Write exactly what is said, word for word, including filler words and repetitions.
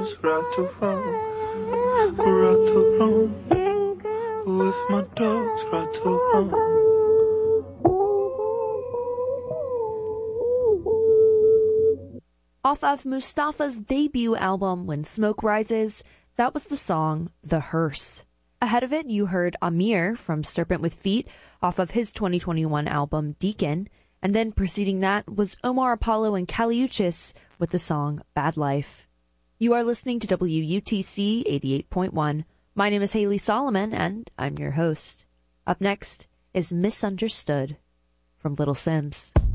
dogs right to roam, right to roam. With my dogs right to roam. Off of Mustafa's debut album, When Smoke Rises, that was the song The Hearse. Ahead of it, you heard Amir from Serpent with Feet off of his twenty twenty-one album Deacon, and then preceding that was Omar Apollo and Caliuchis with the song Bad Life. You are listening to W U T C eighty-eight point one. My name is Haley Solomon, and I'm your host. Up next is Misunderstood from Little Sims.